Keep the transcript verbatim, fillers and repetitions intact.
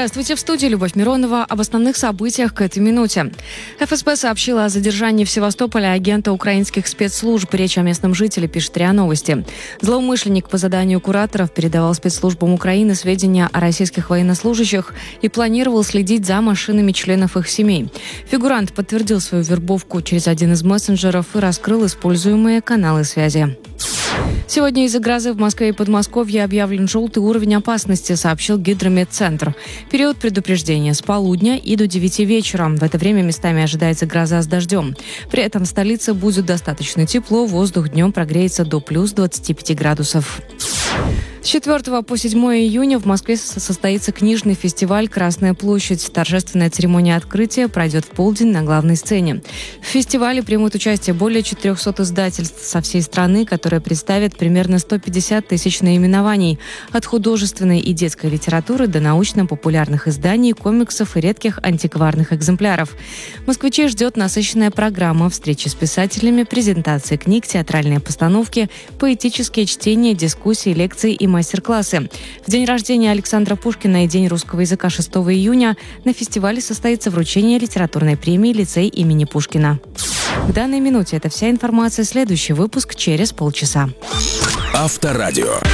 Здравствуйте, в студии Любовь Миронова. Об основных событиях к этой минуте. эф эс бэ сообщила о задержании в Севастополе агента украинских спецслужб. Речь о местном жителе, пишет РИА Новости. Злоумышленник по заданию кураторов передавал спецслужбам Украины сведения о российских военнослужащих и планировал следить за машинами членов их семей. Фигурант подтвердил свою вербовку через один из мессенджеров и раскрыл используемые каналы связи. Сегодня из-за грозы в Москве и Подмосковье объявлен желтый уровень опасности, сообщил Гидрометцентр. Период предупреждения с полудня и до девяти вечера. В это время местами ожидается гроза с дождем. При этом в столице будет достаточно тепло, воздух днем прогреется до плюс двадцати пяти градусов. С четвёртого по седьмое июня в Москве состоится книжный фестиваль «Красная площадь». Торжественная церемония открытия пройдет в полдень на главной сцене. В фестивале примут участие более четырехсот издательств со всей страны, которые представят примерно сто пятьдесят тысяч наименований. От художественной и детской литературы до научно-популярных изданий, комиксов и редких антикварных экземпляров. Москвичей ждет насыщенная программа, встречи с писателями, презентации книг, театральные постановки, поэтические чтения, дискуссии, лекции и мастер-классы. В день рождения Александра Пушкина и День русского языка шестого июня на фестивале состоится вручение литературной премии «Лицей имени Пушкина». К данной минуте это вся информация. Следующий выпуск через полчаса. Авторадио.